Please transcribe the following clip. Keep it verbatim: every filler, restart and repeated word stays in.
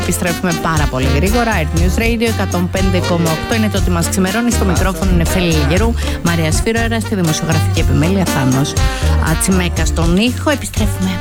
Επιστρέφουμε πάρα πολύ γρήγορα. Earth News Radio εκατόν πέντε κόμμα οκτώ είναι το ότι μας ξημερώνει. Στο μικρόφωνο είναι Φέλη Λιγερού, Μαρία Σφύρωερα, στη δημοσιογραφική επιμέλεια Θάνος Ατσιμέκα στον ήχο. Επιστρέφουμε.